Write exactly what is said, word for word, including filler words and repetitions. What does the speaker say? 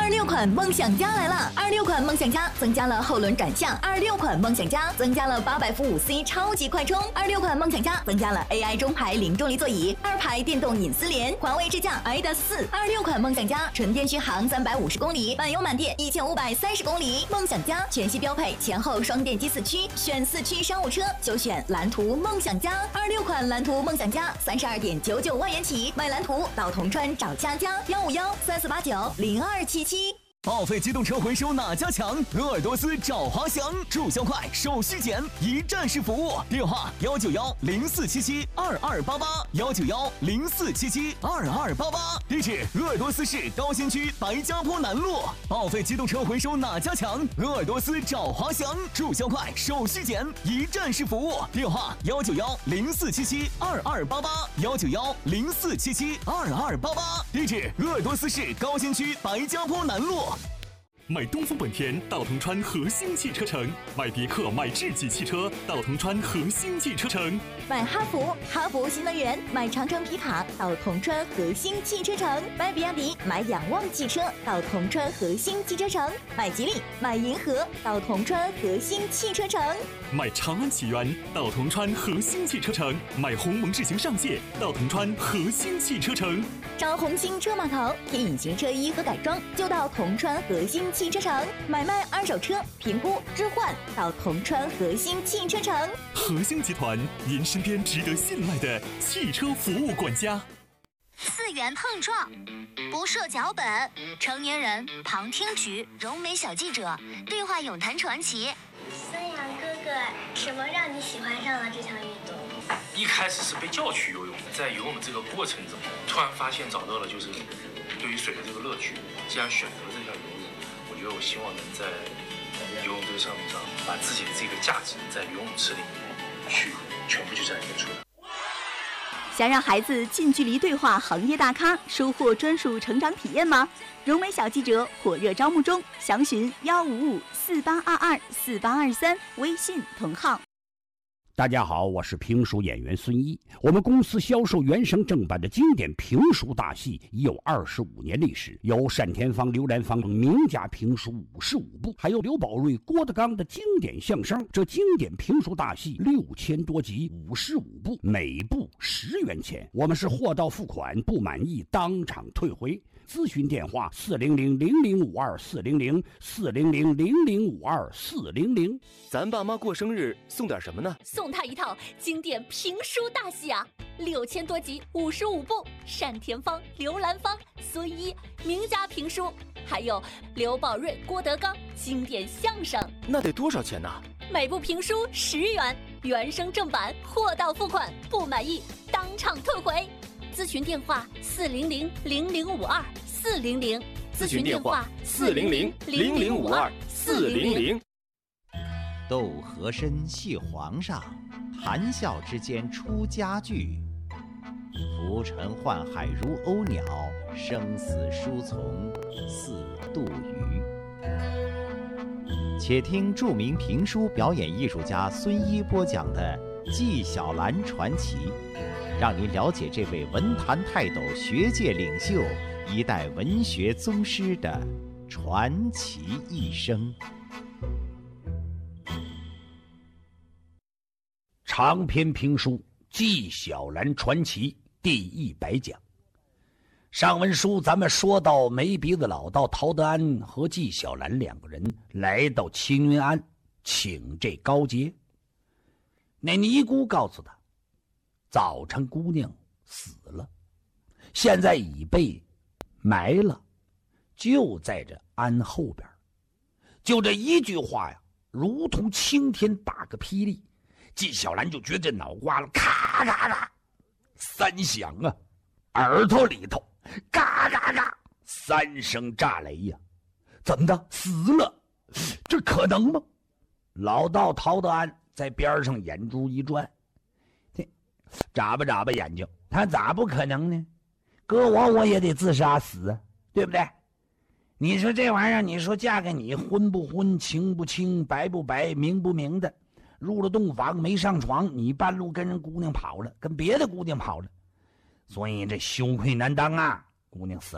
二六款梦想家来了！二六款梦想家增加了后轮转向，二六款梦想家增加了八百伏五 C 超级快充，二六款梦想家增加了 A I 中排零重力座椅，二排电动隐私帘，环卫支架 I D A S 四。二六款梦想家纯电续航三百五十公里，满油满电一千五百三十公里。梦想家全系标配前后双电机四驱，选四驱商务车就选蓝图梦想家。二六款蓝图梦想家三十二点九九万元起，买蓝图到铜川找佳佳，幺五幺三四八九零二七七。 报废机动车回收哪家强？鄂尔多斯找华翔，注销快，手续简，一站式服务。电话：幺九幺零四七七二二八八，幺九幺零四七七二二八八。地址：鄂尔多斯市高新区白家坡南路。报废机动车回收哪家强？鄂尔多斯找华翔，注销快，手续简，一站式服务。电话：幺九幺零四七七二二八八，幺九幺零四七七二二八八。地址：鄂尔多斯市高新区白家坡南路。 买东风本田到铜川核心汽车城，买别克买智己汽车到铜川核心汽车城， 买哈弗哈弗新能源，买长城皮卡到铜川核心汽车城，买比亚迪买仰望汽车到铜川核心汽车城，买吉利买银河到铜川核心汽车城， 买长安启源到铜川核心汽车城，买鸿蒙智行上界到铜川核心汽车城， 找红星车码头贴隐形车衣和改装就到铜川核心汽车城，买卖二手车评估置换到铜川核心汽车城。 核心集团，您身边值得信赖的汽车服务管家。 四元碰撞，不设脚本，成年人旁听局，柔美小记者对话咏谈传奇。 孙杨哥哥，什么让你喜欢上了这项运动？ 一开始是被叫去游泳，在游泳的这个过程中，突然发现找到了就是对于水的这个乐趣。既然选择了这项游泳，我觉得我希望能在游泳这个项目上，把自己的这个价值在游泳池里面去全部去展现出来。 想让孩子近距离对话行业大咖，收获专属成长体验吗？融美小记者火热招募中，详询幺五五四八二二四八二三，微信同号。 大家好，我是评书演员孙一。我们公司销售原声正版的经典评书大戏已有二十五年历史，有单田芳、刘兰芳等名家评书五十五部，还有刘宝瑞、郭德纲的经典相声。这经典评书大戏六千多集，五十五部，每部十元钱。我们是货到付款，不满意当场退回。咨询电话：四零零零零五二四零零四零零零零五二四零零。 咱爸妈过生日送点什么呢？ 送他一套经典评书大戏啊，六千多集，五十五部，单田芳、刘兰芳、孙一名家评书，还有刘宝瑞、郭德纲经典相声。 那得多少钱呢？ 每部评书十元，原声正版，货到付款，不满意当场退回。咨询电话：四零零零零五二四零零。 咨询电话：四零零零零五二四零零。 斗和珅系皇上，谈笑之间出家具。浮沉宦海如鸥鸟，生死书从似杜鱼。且听著名评书表演艺术家孙一播讲的《纪晓岚传奇》，让您了解这位文坛泰斗、学界领袖、一代文学宗师的传奇一生。 长篇评书《纪晓岚传奇》第一百讲。上文书咱们说到，没鼻子老道陶德安和纪晓岚两个人来到青云庵请这高洁。那尼姑告诉他，早晨姑娘死了，现在已被埋了，就在这庵后边。就这一句话呀，如同晴天打个霹雳，纪晓岚就觉得这脑瓜子咔咔咔三响啊，耳朵里头嘎嘎嘎三声炸雷呀、啊！怎么的，死了？这可能吗？老道陶德安在边上眼珠一转，眨巴眨巴眼睛，他咋不可能呢？搁我我也得自杀死啊，对不对？你说这玩意儿，你说嫁给你，昏不昏，情不清，白不白，明不明的？入了洞房没上床，你半路跟人姑娘跑了，跟别的姑娘跑了，所以这羞愧难当啊！姑娘死